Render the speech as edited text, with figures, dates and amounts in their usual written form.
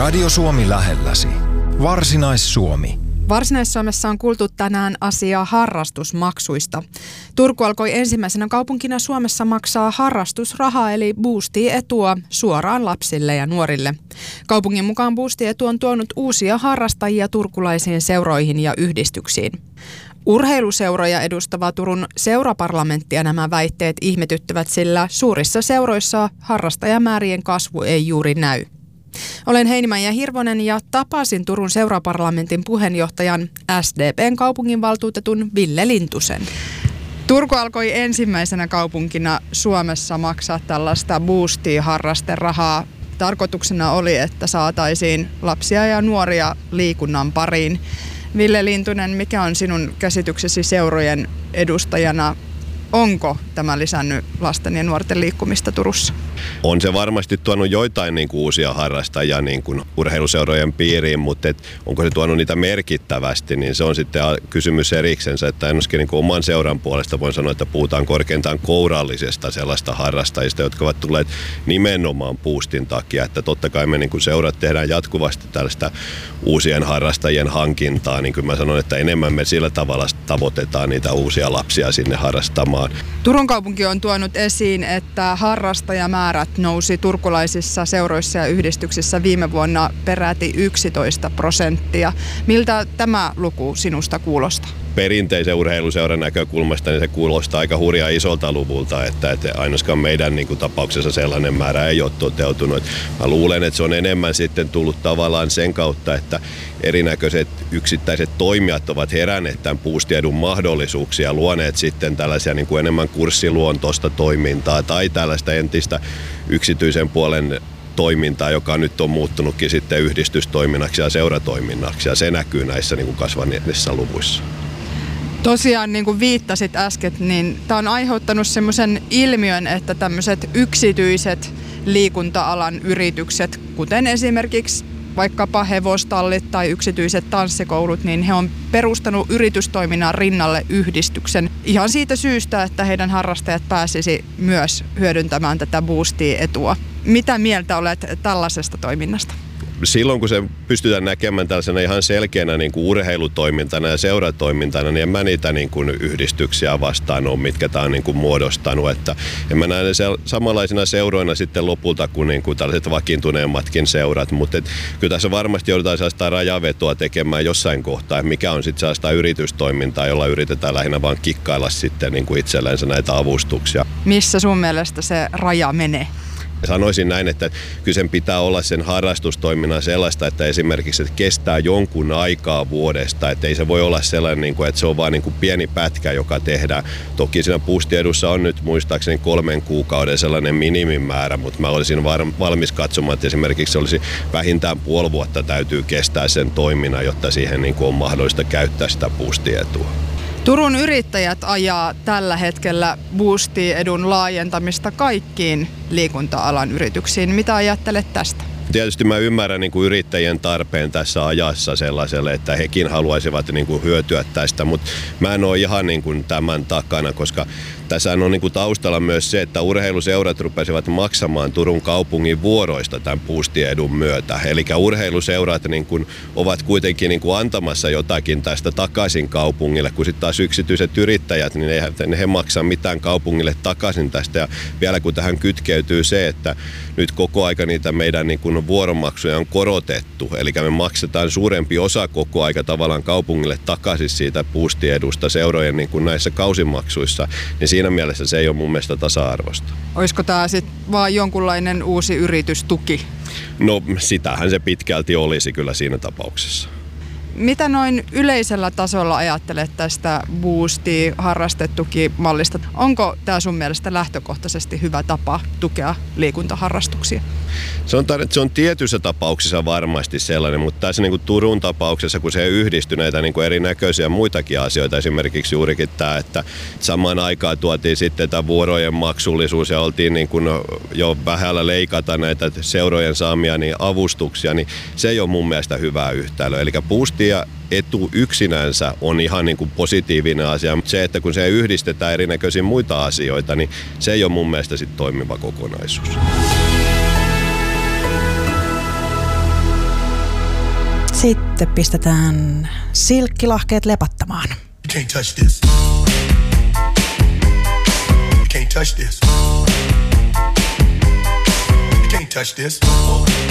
Radio Suomi lähelläsi. Varsinais-Suomi. Varsinais-Suomessa on kuultu tänään asiaa harrastusmaksuista. Turku alkoi ensimmäisenä kaupunkina Suomessa maksaa harrastusrahaa eli Boostie-etua suoraan lapsille ja nuorille. Kaupungin mukaan Boostie-etu on tuonut uusia harrastajia turkulaisiin seuroihin ja yhdistyksiin. Urheiluseuroja edustava Turun seuraparlamenttia nämä väitteet ihmetyttävät, sillä suurissa seuroissa harrastajamäärien kasvu ei juuri näy. Olen Heinimäijä Hirvonen ja tapasin Turun seuraparlamentin puheenjohtajan SDP:n kaupunginvaltuutetun Ville Lintusen. Turku alkoi ensimmäisenä kaupunkina Suomessa maksaa tällaista Boostie-harrasterahaa. Tarkoituksena oli, että saataisiin lapsia ja nuoria liikunnan pariin. Ville Lintunen, mikä on sinun käsityksesi seurojen edustajana? Onko tämä lisännyt lasten ja nuorten liikkumista Turussa? On se varmasti tuonut joitain uusia harrastajia urheiluseurojen piiriin, mutta onko se tuonut niitä merkittävästi, niin se on sitten kysymys eriksensä. Että ainakin oman seuran puolesta voin sanoa, että puhutaan korkeintaan kourallisesta sellaista harrastajista, jotka ovat tulleet nimenomaan boostin takia. Että totta kai me seurat tehdään jatkuvasti tällaista uusien harrastajien hankintaa. Niin kuin mä sanon, että enemmän me sillä tavalla tavoitetaan niitä uusia lapsia sinne harrastamaan. Turun kaupunki on tuonut esiin, että harrastajamäärät nousi turkulaisissa seuroissa ja yhdistyksissä viime vuonna peräti 11%. Miltä tämä luku sinusta kuulostaa? Perinteisen urheiluseuran näkökulmasta niin se kuulostaa aika hurjaa isolta luvulta, että ainakaan meidän tapauksessa sellainen määrä ei ole toteutunut. Mä luulen, että se on enemmän sitten tullut tavallaan sen kautta, että erinäköiset yksittäiset toimijat ovat heränneet tämän Boostie-edun mahdollisuuksia ja luoneet sitten tällaisia enemmän kurssiluontoista toimintaa tai tällaista entistä yksityisen puolen toimintaa, joka nyt on muuttunutkin sitten yhdistystoiminnaksi ja seuratoiminnaksi, ja se näkyy näissä kasvaneissa luvuissa. Tosiaan, niin kuin viittasit äsken, niin tämä on aiheuttanut semmoisen ilmiön, että tämmöiset yksityiset liikunta-alan yritykset, kuten esimerkiksi vaikkapa hevostallit tai yksityiset tanssikoulut, niin he on perustanut yritystoiminnan rinnalle yhdistyksen ihan siitä syystä, että heidän harrastajat pääsisi myös hyödyntämään tätä Boostie-etua. Mitä mieltä olet tällaisesta toiminnasta? Silloin kun se pystytään näkemään tällaisena ihan selkeänä urheilutoimintana ja seuratoimintana, niin en mä niitä yhdistyksiä vastaan ole, mitkä tämä on muodostanut. Että en mä näe ne samanlaisina seuroina sitten lopulta kuin tällaiset vakiintuneemmatkin seurat, mutta kyllä tässä varmasti joudutaan sellaista rajavetoa tekemään jossain kohtaa, mikä on sitten sellaista yritystoimintaa, jolla yritetään lähinnä vaan kikkailla sitten itsellensä näitä avustuksia. Missä sun mielestä se raja menee? Sanoisin näin, että kyllä sen pitää olla sen harrastustoiminnan sellaista, että esimerkiksi että kestää jonkun aikaa vuodesta, että ei se voi olla sellainen, että se on vain pieni pätkä, joka tehdään. Toki siinä Boostie-edussa on nyt muistaakseni 3 kuukauden sellainen minimimäärä, mutta mä olisin valmis katsomaan, että esimerkiksi se olisi vähintään puoli vuotta täytyy kestää sen toiminnan, jotta siihen on mahdollista käyttää sitä Boostie-etua. Turun yrittäjät ajaa tällä hetkellä Boostie-edun laajentamista kaikkiin liikunta-alan yrityksiin. Mitä ajattelet tästä? Tietysti mä ymmärrän yrittäjien tarpeen tässä ajassa sellaiselle, että hekin haluaisivat hyötyä tästä, mutta mä en ole ihan tämän takana, koska tässä on taustalla myös se, että urheiluseurat rupesivat maksamaan Turun kaupungin vuoroista tämän Boostie-edun myötä. Eli urheiluseurat ovat kuitenkin antamassa jotakin tästä takaisin kaupungille, kun sitten taas yksityiset yrittäjät, niin eihän he maksa mitään kaupungille takaisin tästä. Ja vielä kun tähän kytkeytyy se, että nyt koko aika niitä meidän vuoromaksuja on korotettu, eli me maksetaan suurempi osa koko aika tavallaan kaupungille takaisin siitä Boostie-edusta seurojen näissä kausimaksuissa, niin siinä mielessä se ei ole mun mielestä tasa-arvosta. Olisiko tämä sitten vaan jonkunlainen uusi yritystuki? No sitähän se pitkälti olisi kyllä siinä tapauksessa. Mitä noin yleisellä tasolla ajattelet tästä Boostie-harrastettukimallista? Onko tämä sun mielestä lähtökohtaisesti hyvä tapa tukea liikuntaharrastuksia? Sanotaan, että se on tietyissä tapauksissa varmasti sellainen, mutta tässä Turun tapauksessa, kun se yhdistyi näitä erinäköisiä muitakin asioita, esimerkiksi juurikin tämä, että samaan aikaan tuotiin sitten tämä vuorojen maksullisuus ja oltiin jo vähällä leikata näitä seurojen saamia avustuksia, niin se ei ole mun mielestä hyvää yhtälöä. Eli Boostie-etu yksinänsä on ihan positiivinen asia, mutta se, että kun se yhdistetään erinäköisiä muita asioita, niin se ei ole mun mielestä sit toimiva kokonaisuus. Sitten pistetään silkkilahkeet lepattamaan. You can't touch this. You can't touch this. You can't touch this.